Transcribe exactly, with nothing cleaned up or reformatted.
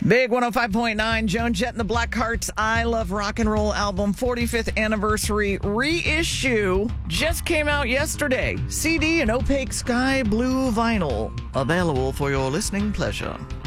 Big one oh five point nine, Joan Jett and the Blackhearts' I Love Rock and Roll album forty-fifth anniversary reissue just came out yesterday. C D and opaque sky blue vinyl available for your listening pleasure.